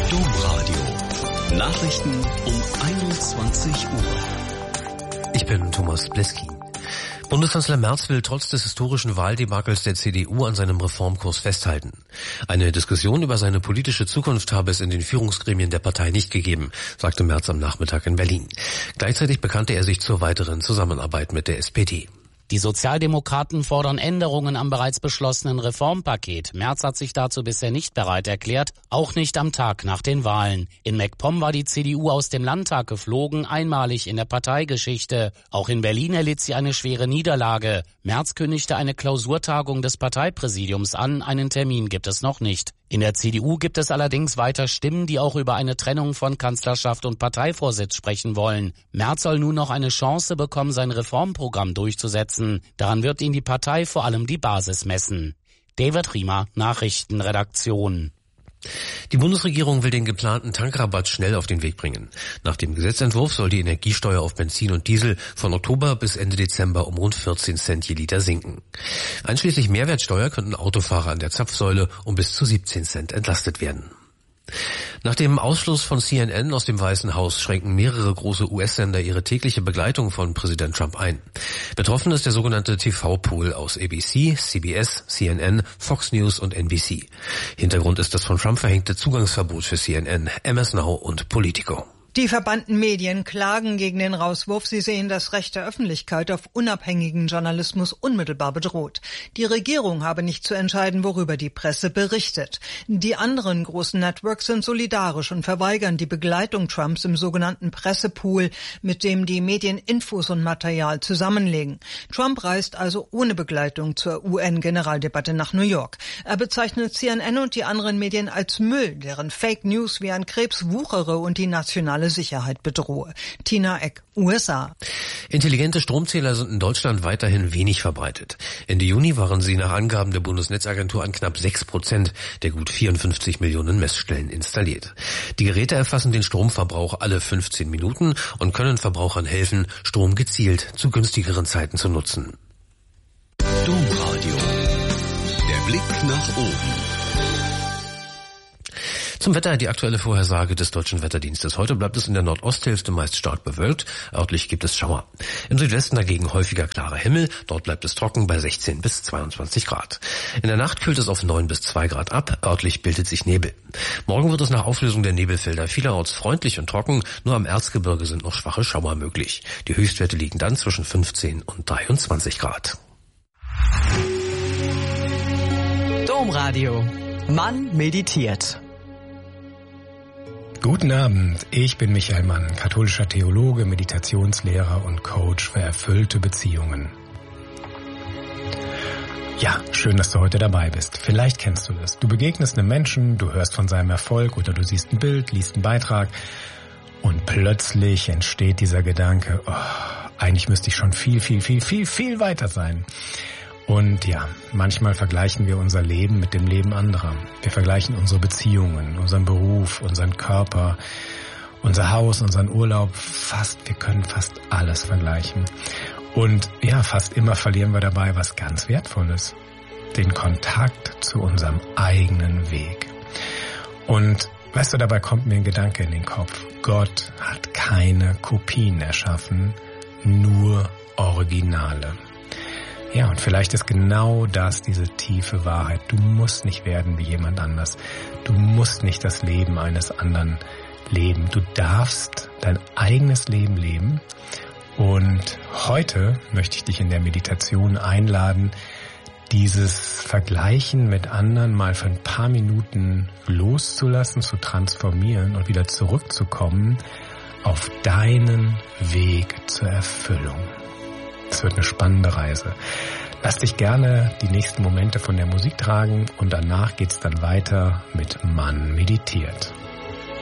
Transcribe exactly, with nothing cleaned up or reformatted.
Domradio. Nachrichten um einundzwanzig Uhr. Ich bin Thomas Bleski. Bundeskanzler Merz will trotz des historischen Wahldebakels der C D U an seinem Reformkurs festhalten. Eine Diskussion über seine politische Zukunft habe es in den Führungsgremien der Partei nicht gegeben, sagte Merz am Nachmittag in Berlin. Gleichzeitig bekannte er sich zur weiteren Zusammenarbeit mit der S P D. Die Sozialdemokraten fordern Änderungen am bereits beschlossenen Reformpaket. Merz hat sich dazu bisher nicht bereit erklärt, auch nicht am Tag nach den Wahlen. In MacPom war die C D U aus dem Landtag geflogen, einmalig in der Parteigeschichte. Auch in Berlin erlitt sie eine schwere Niederlage. Merz kündigte eine Klausurtagung des Parteipräsidiums an, einen Termin gibt es noch nicht. In der C D U gibt es allerdings weiter Stimmen, die auch über eine Trennung von Kanzlerschaft und Parteivorsitz sprechen wollen. Merz soll nun noch eine Chance bekommen, sein Reformprogramm durchzusetzen. Daran wird ihn die Partei vor allem die Basis messen. David Riemer, Nachrichtenredaktion. Die Bundesregierung will den geplanten Tankrabatt schnell auf den Weg bringen. Nach dem Gesetzentwurf soll die Energiesteuer auf Benzin und Diesel von Oktober bis Ende Dezember um rund vierzehn Cent je Liter sinken. Einschließlich Mehrwertsteuer könnten Autofahrer an der Zapfsäule um bis zu siebzehn Cent entlastet werden. Nach dem Ausschluss von C N N aus dem Weißen Haus schränken mehrere große U S-Sender ihre tägliche Begleitung von Präsident Trump ein. Betroffen ist der sogenannte T V-Pool aus A B C, C B S, C N N, Fox News und N B C. Hintergrund ist das von Trump verhängte Zugangsverbot für C N N, M S Now und Politico. Die verbannten Medien klagen gegen den Rauswurf. Sie sehen das Recht der Öffentlichkeit auf unabhängigen Journalismus unmittelbar bedroht. Die Regierung habe nicht zu entscheiden, worüber die Presse berichtet. Die anderen großen Networks sind solidarisch und verweigern die Begleitung Trumps im sogenannten Pressepool, mit dem die Medien Infos und Material zusammenlegen. Trump reist also ohne Begleitung zur U N-Generaldebatte nach New York. Er bezeichnet C N N und die anderen Medien als Müll, deren Fake News wie ein Krebs wuchere und die nationale Sicherheit bedrohe. Tina Eck, U S A. Intelligente Stromzähler sind in Deutschland weiterhin wenig verbreitet. Ende Juni waren sie nach Angaben der Bundesnetzagentur an knapp sechs Prozent der gut vierundfünfzig Millionen Messstellen installiert. Die Geräte erfassen den Stromverbrauch alle fünfzehn Minuten und können Verbrauchern helfen, Strom gezielt zu günstigeren Zeiten zu nutzen. Domradio. Der Blick nach oben. Zum Wetter die aktuelle Vorhersage des Deutschen Wetterdienstes. Heute bleibt es in der Nordosthälfte meist stark bewölkt. Örtlich gibt es Schauer. Im Südwesten dagegen häufiger klarer Himmel. Dort bleibt es trocken bei sechzehn bis zweiundzwanzig Grad. In der Nacht kühlt es auf neun bis zwei Grad ab. Örtlich bildet sich Nebel. Morgen wird es nach Auflösung der Nebelfelder vielerorts freundlich und trocken. Nur am Erzgebirge sind noch schwache Schauer möglich. Die Höchstwerte liegen dann zwischen fünfzehn und dreiundzwanzig Grad. Domradio. Mann meditiert. Guten Abend, ich bin Michael Mann, katholischer Theologe, Meditationslehrer und Coach für erfüllte Beziehungen. Ja, schön, dass du heute dabei bist. Vielleicht kennst du das. Du begegnest einem Menschen, du hörst von seinem Erfolg oder du siehst ein Bild, liest einen Beitrag und plötzlich entsteht dieser Gedanke, oh, eigentlich müsste ich schon viel, viel, viel, viel, viel weiter sein. Und ja, manchmal vergleichen wir unser Leben mit dem Leben anderer. Wir vergleichen unsere Beziehungen, unseren Beruf, unseren Körper, unser Haus, unseren Urlaub. Fast, wir können fast alles vergleichen. Und ja, fast immer verlieren wir dabei was ganz Wertvolles. Den Kontakt zu unserem eigenen Weg. Und weißt du, dabei kommt mir ein Gedanke in den Kopf. Gott hat keine Kopien erschaffen, nur Originale. Ja, und vielleicht ist genau das diese tiefe Wahrheit. Du musst nicht werden wie jemand anders. Du musst nicht das Leben eines anderen leben. Du darfst dein eigenes Leben leben. Und heute möchte ich dich in der Meditation einladen, dieses Vergleichen mit anderen mal für ein paar Minuten loszulassen, zu transformieren und wieder zurückzukommen auf deinen Weg zur Erfüllung. Es wird eine spannende Reise. Lass dich gerne die nächsten Momente von der Musik tragen und danach geht's dann weiter mit Mann meditiert.